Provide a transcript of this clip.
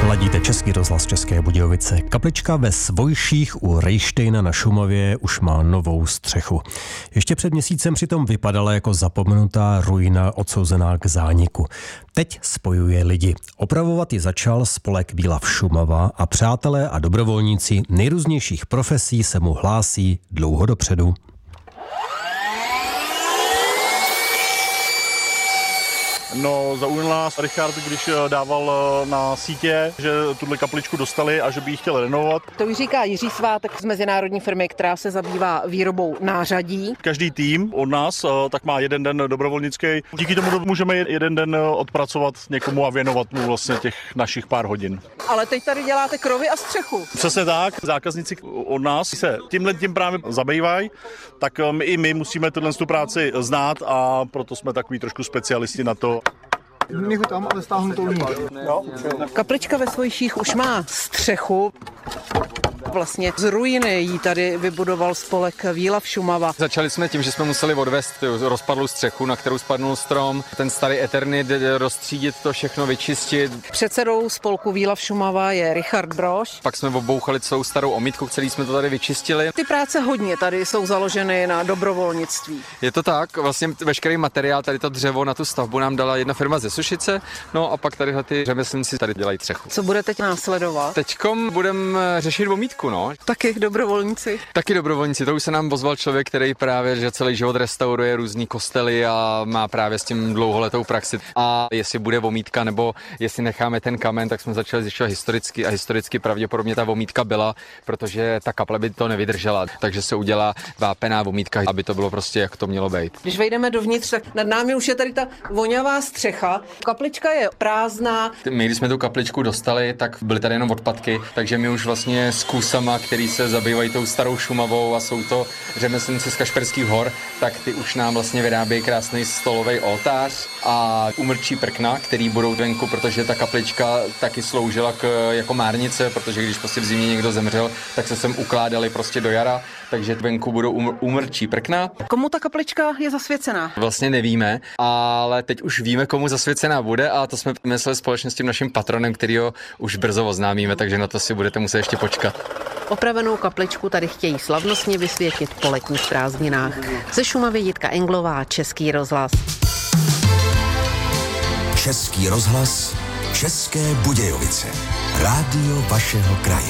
Ladíte Český rozhlas České Budějovice. Kaplička ve Svojších u Rejštejna na Šumavě už má novou střechu. Ještě před měsícem přitom vypadala jako zapomenutá ruina odsouzená k zániku. Teď spojuje lidi. Opravovat ji začal spolek Výlav Šumava a přátelé a dobrovolníci nejrůznějších profesí se mu hlásí dlouho dopředu. No, zaujal nás Richard, když dával na sítě, že tuhle kapličku dostali a že by ji chtěl renovovat. To už říká Jiří Svátek z mezinárodní firmy, která se zabývá výrobou nářadí. Každý tým od nás tak má jeden den dobrovolnický. Díky tomu můžeme jeden den odpracovat někomu a věnovat mu vlastně těch našich pár hodin. Ale teď tady děláte krovy a střechu. Přesně tak, zákazníci od nás se tím právě zabývají, tak i my musíme tu práci znát a proto jsme takový trošku specialisti na to. Nech tam, ale stáhnu to líní. Kaplička ve Svojších už má střechu. Vlastně z ruiny jí tady vybudoval spolek Výlav Šumava. Začali jsme tím, že jsme museli odvést rozpadlou střechu, na kterou spadnul strom, ten starý Eternit, rozstřídit to všechno, vyčistit. Předsedou spolku Výlav Šumava je Richard Brož. Pak jsme obouchali celou starou omítku, celý jsme to tady vyčistili. Ty práce hodně tady jsou založeny na dobrovolnictví. Je to tak, vlastně veškerý materiál, tady to dřevo na tu stavbu nám dala jedna firma ze Sušice, no a pak tady ty řemeslníci tady dělají střechu. Co bude teď následovat? Teďkom budeme řešit omítku, no. Taky dobrovolníci. Taky dobrovolníci, to už se nám ozval člověk, který právě že celý život restauruje různý kostely a má právě s tím dlouholetou praxi. A jestli bude omítka nebo jestli necháme ten kamen, tak jsme začali zjišťovat historicky a historicky pravděpodobně ta omítka byla, protože ta kaple by to nevydržela, takže se udělá vápená omítka, aby to bylo prostě jak to mělo být. Když vejdeme dovnitř, tak nad námi už je tady ta vonavá střecha. Kaplička je prázdná. My, když jsme tu kapličku dostali, tak byly tady jenom odpadky, takže my už vlastně s kusama, který se zabývají tou starou Šumavou a jsou to řemeslníci z Kašperských hor, tak ty už nám vlastně vyrábějí krásný stolový oltář a umrčí prkna, který budou venku, protože ta kaplička taky sloužila jako márnice, protože když prostě v zimě někdo zemřel, tak se sem ukládali prostě do jara, takže venku budou umrčí prkna. Komu ta kaplička je zasvěcená? Vlastně nevíme, ale teď už víme, komu zasvěcená bude a to jsme mysleli společně s tím naším patronem, kterýho už brzo oznámíme, takže na to si budete muset ještě počkat. Opravenou kapličku tady chtějí slavnostně vysvětit po letních prázdninách. Ze Šumavy Jitka Englová, Český rozhlas. Český rozhlas, České Budějovice. Rádio vašeho kraje.